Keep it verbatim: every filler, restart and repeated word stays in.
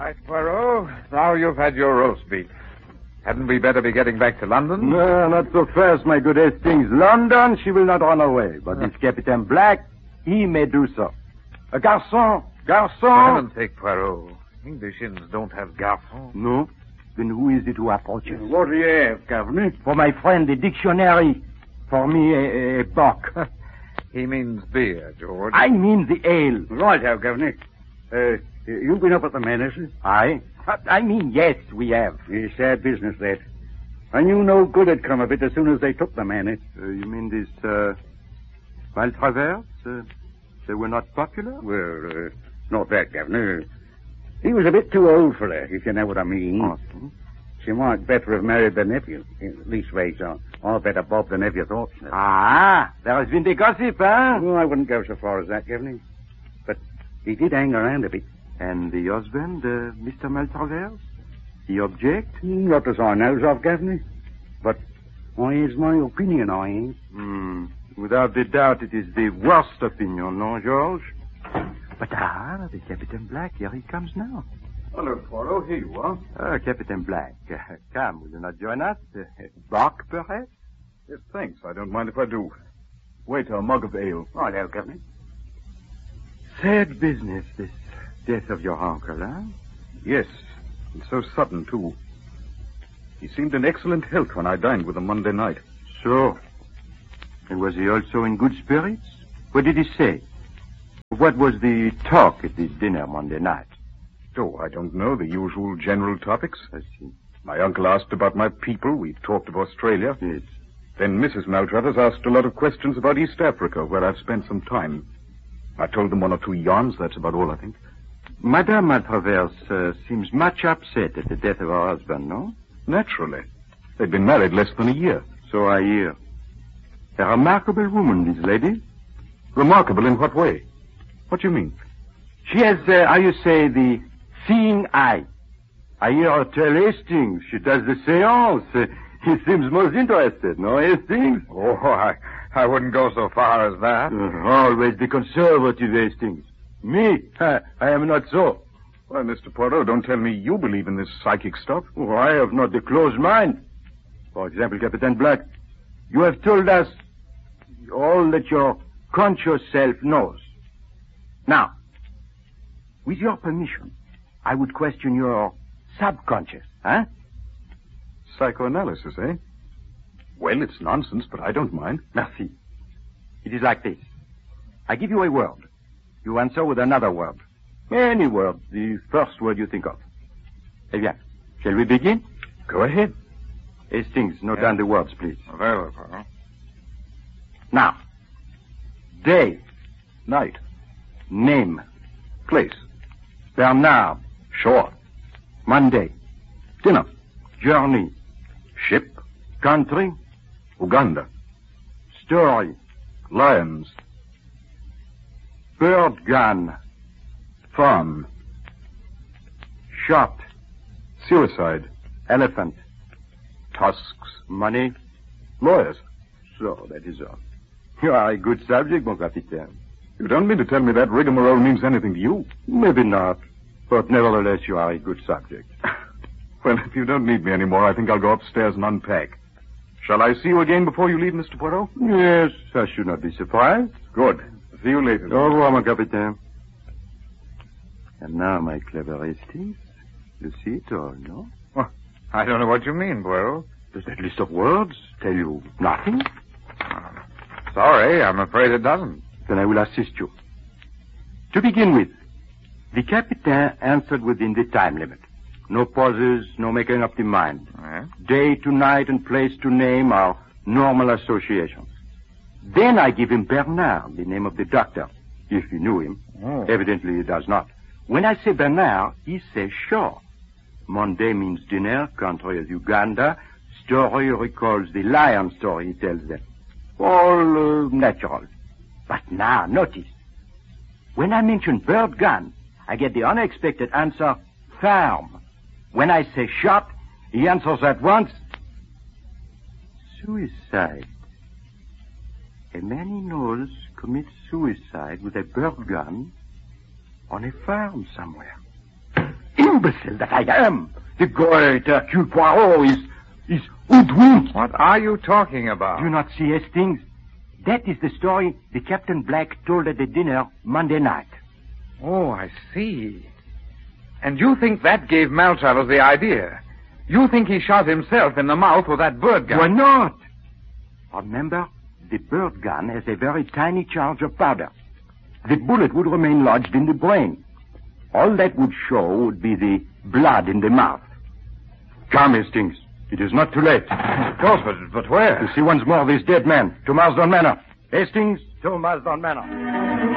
right, Poirot. Now you've had your roast beef. Hadn't we better be getting back to London? No, not so fast, my good Hastings. London, she will not run away. But this Captain Black, he may do so. A garçon, garçon. For heaven's sake, Poirot. English inns don't have garçons. No? Then who is it who approaches? What do you have, Governor? For my friend, the dictionary. For me, a, a bock. He means beer, George. I mean the ale. Right, have, Governor. Uh, you've been up at the manor, sir? I? I mean, yes, we have. It's sad business, that. I knew no good had come of it as soon as they took the manor. Uh, you mean this, uh, Maltravers? Uh, they were not popular? Well, uh, not that, Governor. He was a bit too old for her, if you know what I mean. Awesome. She might better have married the nephew. At least, ways, I'll, I'll bet Bob the nephew thought so. Ah, there has been the gossip, huh? Well, I wouldn't go so far as that, Governor. But he did hang around a bit. And the husband, uh, Mister Maltravers? The object? Not as I knows of, Governor. But I is my opinion, I ain't. Hmm. Without a doubt, it is the worst opinion, no, George? But ah, the Captain Black, here he comes now. Hello, Poirot. Here you are. Ah, Captain Black. Uh, come, will you not join us? Uh, Bark, perhaps? Yes, thanks. I don't mind if I do. Wait, a mug of ale. Right, have, Governor. Sad business, this death of your uncle, huh? Yes, and so sudden, too. He seemed in excellent health when I dined with him Monday night. So? And was he also in good spirits? What did he say? What was the talk at the dinner Monday night? Oh, I don't know. The usual general topics. I see. My uncle asked about my people. We talked of Australia. Yes. Then Missus Maltravers asked a lot of questions about East Africa, where I've spent some time. I told them one or two yarns. That's about all, I think. Madame Maltravers uh, seems much upset at the death of her husband, no? Naturally. They'd been married less than a year. So I hear. A remarkable woman, this lady. Remarkable in what way? What do you mean? She has, uh, how you say, the seeing eye. I hear her tell Hastings. She does the seance. Uh, he seems most interested, no, Hastings? Oh, I, I wouldn't go so far as that. Uh, always the conservative Hastings. Me? I am not so. Why, Mister Poirot, don't tell me you believe in this psychic stuff. Oh, I have not the closed mind. For example, Captain Black, you have told us all that your conscious self knows. Now, with your permission, I would question your subconscious, huh? Psychoanalysis, eh? Well, it's nonsense, but I don't mind. Merci. It is like this. I give you a word. You answer with another word. Any word, the first word you think of. Eh bien, shall we begin? Go ahead. Hastings, note Yeah. down the words, please. Very well, Poirot. Now, day, Night. name, Place. Bernard, Shore. Monday, Dinner. journey, Ship. country, Uganda. story, Lions. bird gun, Farm. shot, Suicide. elephant, Tusks. money. Lawyers. So, that is all. You are a good subject, mon capitaine. You don't mean to tell me that rigmarole means anything to you? Maybe not, but nevertheless you are a good subject. Well, if you don't need me anymore, I think I'll go upstairs and unpack. Shall I see you again before you leave, Mister Poirot? Yes, I should not be surprised. Good. See you later. Au revoir, mon capitaine. And now, my clever Hastings, you see it all, no? Well, I don't know what you mean, Poirot. Does that list of words tell you nothing? Sorry, I'm afraid it doesn't. Then I will assist you. To begin with, the Capitaine answered within the time limit. No pauses, no making up the mind. Yeah? Day to night and place to name are normal associations. Then I give him Bernard, the name of the doctor, if he knew him. Oh. Evidently he does not. When I say Bernard, he says shore. Monday means dinner, country is Uganda. Story recalls the lion story he tells them. All uh, natural. But now, notice. When I mention bird gun, I get the unexpected answer, farm. When I say shot, he answers at once, suicide. A man he knows commits suicide with a bird gun on a farm somewhere. In imbecile that I am. The great Hercule Poirot is, is hoodwinked. What are you talking about? Do you not see, Hastings? That is the story the Captain Black told at the dinner Monday night. Oh, I see. And you think that gave Maltravers the idea? You think he shot himself in the mouth with that bird gun? Why not? Remember, the bird gun has a very tiny charge of powder. The bullet would remain lodged in the brain. All that would show would be the blood in the mouth. Come, Hastings. It is not too late. Of course, but, but where? To see once more this dead man, to Marsden Manor. Hastings, to Marsden Manor.